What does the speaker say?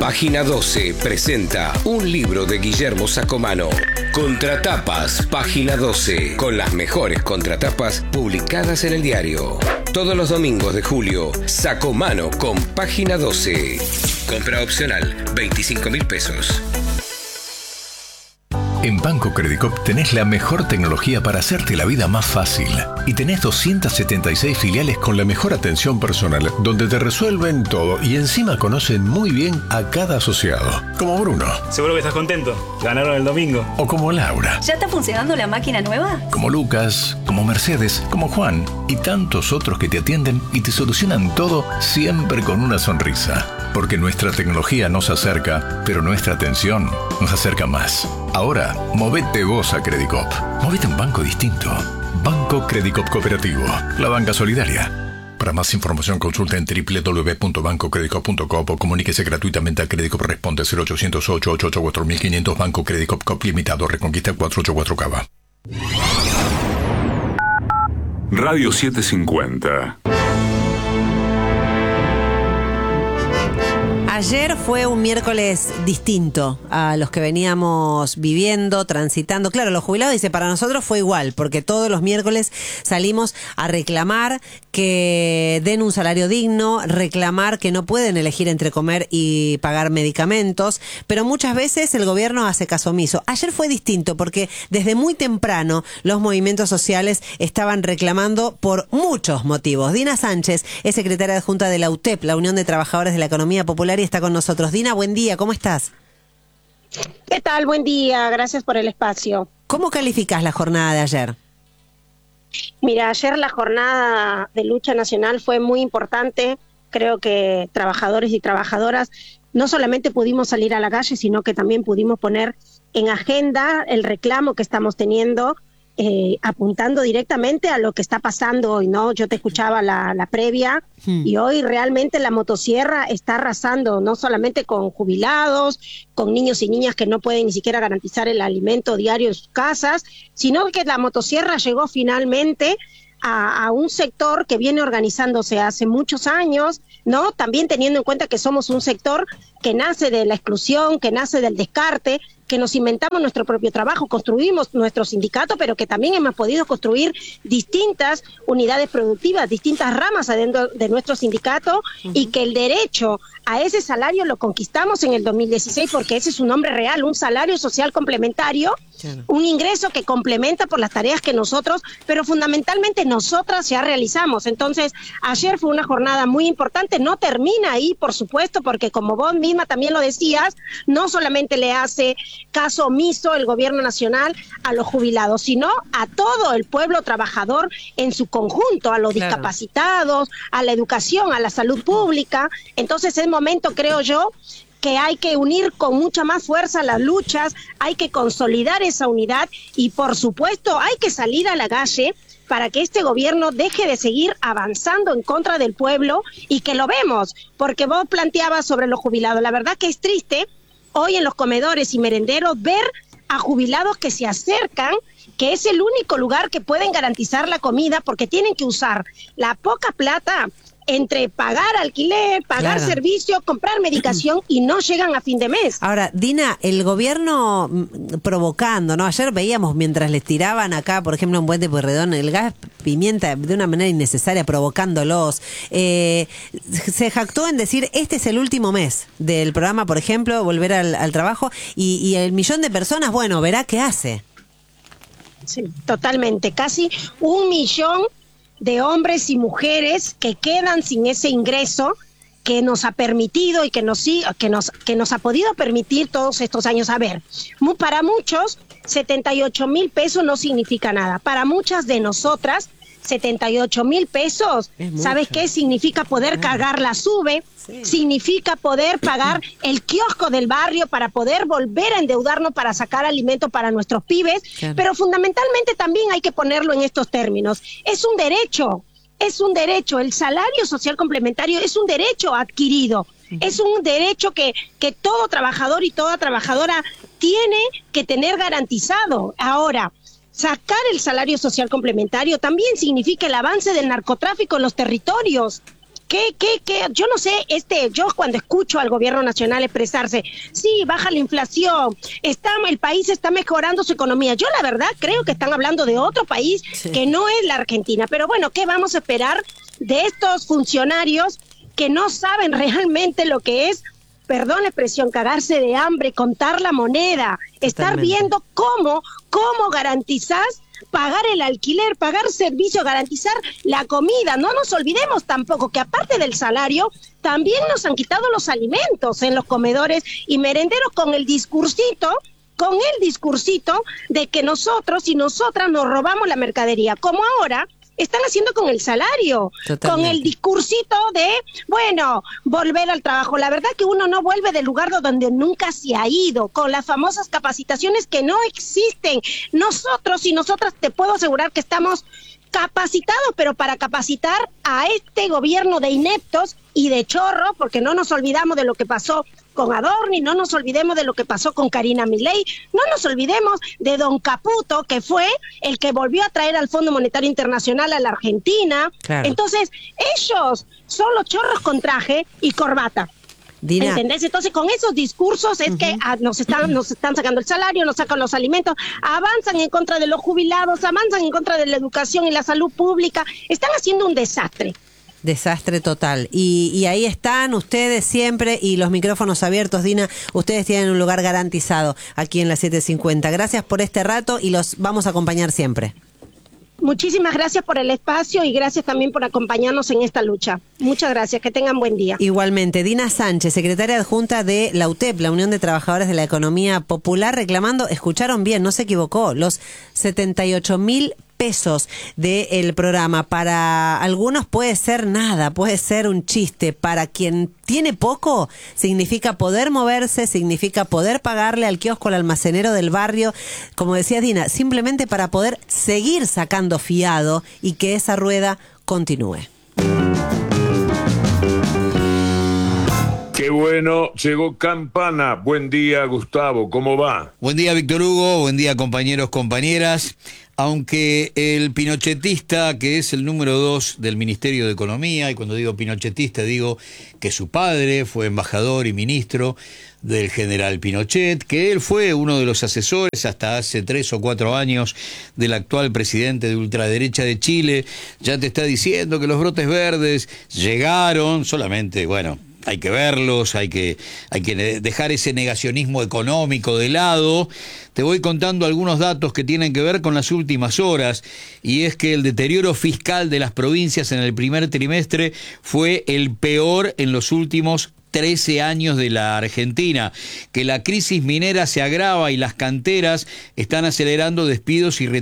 Página 12 presenta un libro de Guillermo Sacomano. Contratapas, Página 12, con las mejores contratapas publicadas en el diario. Todos los domingos de julio, Sacomano con Página 12. Compra opcional, 25.000 pesos. En Banco Credicop tenés la mejor tecnología para hacerte la vida más fácil. Y tenés 276 filiales con la mejor atención personal, donde te resuelven todo y encima conocen muy bien a cada asociado. Como Bruno. Seguro que estás contento. Ganaron el domingo. O como Laura. ¿Ya está funcionando la máquina nueva? Como Lucas, como Mercedes, como Juan y tantos otros que te atienden y te solucionan todo siempre con una sonrisa. Porque nuestra tecnología nos acerca, pero nuestra atención nos acerca más. Ahora, movete vos a Credicop. Movete a un banco distinto. Banco Credicop Cooperativo. La banca solidaria. Para más información consulta en www.bancocredicop.com o comuníquese gratuitamente a Credicop. Responde 0800-888-4500. Banco Credicop Cop Limitado. Reconquista 484 Cava. Radio 750. Ayer fue un miércoles distinto a los que veníamos viviendo, transitando. Claro, los jubilados dicen, para nosotros fue igual, porque todos los miércoles salimos a reclamar que den un salario digno, reclamar que no pueden elegir entre comer y pagar medicamentos, pero muchas veces el gobierno hace caso omiso. Ayer fue distinto porque desde muy temprano los movimientos sociales estaban reclamando por muchos motivos. Dina Sánchez es secretaria adjunta de la UTEP, la Unión de Trabajadores de la Economía Popular, y está con nosotros. Dina, buen día, ¿cómo estás? ¿Qué tal? Buen día, gracias por el espacio. ¿Cómo calificás la jornada de ayer? Mira, ayer la jornada de lucha nacional fue muy importante. Creo que trabajadores y trabajadoras no solamente pudimos salir a la calle, sino que también pudimos poner en agenda el reclamo que estamos teniendo, apuntando directamente a lo que está pasando hoy, ¿no? Yo te escuchaba la previa y hoy realmente la motosierra está arrasando, no solamente con jubilados, con niños y niñas que no pueden ni siquiera garantizar el alimento diario en sus casas, sino que la motosierra llegó finalmente a un sector que viene organizándose hace muchos años, ¿no? También teniendo en cuenta que somos un sector que nace de la exclusión, que nace del descarte, que nos inventamos nuestro propio trabajo, construimos nuestro sindicato, pero que también hemos podido construir distintas unidades productivas, distintas ramas adentro de nuestro sindicato, y que el derecho a ese salario lo conquistamos en el 2016, porque ese es un nombre real, un salario social complementario, un ingreso que complementa por las tareas que nosotros, pero fundamentalmente nosotras ya realizamos. Entonces, ayer fue una jornada muy importante, no termina ahí, por supuesto, porque como vos misma también lo decías, no solamente le hace caso omiso el gobierno nacional a los jubilados, sino a todo el pueblo trabajador en su conjunto, a los discapacitados, a la educación, a la salud pública. Entonces es momento, creo yo, que hay que unir con mucha más fuerza las luchas, hay que consolidar esa unidad y, por supuesto, hay que salir a la calle para que este gobierno deje de seguir avanzando en contra del pueblo, y que lo vemos, porque vos planteabas sobre los jubilados. La verdad que es triste hoy en los comedores y merenderos ver a jubilados que se acercan, que es el único lugar que pueden garantizar la comida, porque tienen que usar la poca plata entre pagar alquiler, pagar servicio, comprar medicación, y no llegan a fin de mes. Ahora, Dina, el gobierno provocando, ¿no? Ayer veíamos mientras les tiraban acá, por ejemplo, en Puente Pueyrredón, el gas pimienta de una manera innecesaria, provocándolos. Se jactó en decir, este es el último mes del programa, por ejemplo, volver al trabajo, y el 1.000.000 de personas, bueno, verá qué hace. Sí, totalmente. Casi 1.000.000 de hombres y mujeres que quedan sin ese ingreso que nos ha permitido y que nos ha podido permitir todos estos años. A ver, para muchos 78.000 pesos no significa nada. Para muchas de nosotras 78.000 pesos, ¿sabes qué? Significa poder cargar la SUBE, significa poder pagar el kiosco del barrio para poder volver a endeudarnos para sacar alimento para nuestros pibes, pero fundamentalmente también hay que ponerlo en estos términos. Es un derecho, el salario social complementario es un derecho adquirido, es un derecho que todo trabajador y toda trabajadora tiene que tener garantizado. Ahora, sacar el salario social complementario también significa el avance del narcotráfico en los territorios. Yo no sé, yo cuando escucho al gobierno nacional expresarse, sí, baja la inflación, el país está mejorando su economía. Yo la verdad creo que están hablando de otro país que no es la Argentina. Pero bueno, ¿qué vamos a esperar de estos funcionarios que no saben realmente lo que es, perdón la expresión, cagarse de hambre, contar la moneda, estar viendo cómo garantizás pagar el alquiler, pagar servicio, garantizar la comida? No nos olvidemos tampoco que aparte del salario, también nos han quitado los alimentos en los comedores y merenderos con el discursito de que nosotros y nosotras nos robamos la mercadería, como ahora están haciendo con el salario. Totalmente. Con el discursito de, bueno, volver al trabajo. La verdad que uno no vuelve del lugar donde nunca se ha ido, con las famosas capacitaciones que no existen. Nosotros y nosotras te puedo asegurar que estamos capacitados, pero para capacitar a este gobierno de ineptos y de chorro, porque no nos olvidamos de lo que pasó con Adorni, no nos olvidemos de lo que pasó con Karina Milei, no nos olvidemos de don Caputo, que fue el que volvió a traer al Fondo Monetario Internacional a la Argentina. Claro. Entonces, ellos son los chorros con traje y corbata. Dina. ¿Entendés? Entonces, con esos discursos es que nos están sacando el salario, nos sacan los alimentos, avanzan en contra de los jubilados, avanzan en contra de la educación y la salud pública, están haciendo un desastre. Desastre total. Y ahí están ustedes siempre y los micrófonos abiertos, Dina. Ustedes tienen un lugar garantizado aquí en la 750. Gracias por este rato y los vamos a acompañar siempre. Muchísimas gracias por el espacio y gracias también por acompañarnos en esta lucha. Muchas gracias, que tengan buen día. Igualmente, Dina Sánchez, secretaria adjunta de la UTEP, la Unión de Trabajadores de la Economía Popular, reclamando, escucharon bien, no se equivocó, los 78.000 pesos del programa. Para algunos puede ser nada, puede ser un chiste. Para quien tiene poco, significa poder moverse, significa poder pagarle al kiosco, al almacenero del barrio, como decía Dina, simplemente para poder seguir sacando fiado y que esa rueda continúe. Qué bueno, llegó Campana. Buen día, Gustavo, ¿cómo va? Buen día, Víctor Hugo, buen día, compañeros, compañeras. Aunque el pinochetista, que es el número 2 del Ministerio de Economía, y cuando digo pinochetista digo que su padre fue embajador y ministro del general Pinochet, que él fue uno de los asesores hasta hace 3 o 4 años del actual presidente de ultraderecha de Chile, ya te está diciendo que los brotes verdes llegaron, solamente, bueno, hay que verlos, hay que dejar ese negacionismo económico de lado. Te voy contando algunos datos que tienen que ver con las últimas horas, y es que el deterioro fiscal de las provincias en el primer trimestre fue el peor en los últimos 13 años de la Argentina, que la crisis minera se agrava y las canteras están acelerando despidos y